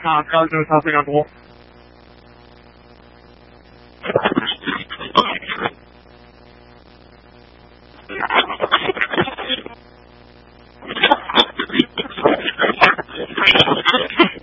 看，还有就是他非常多。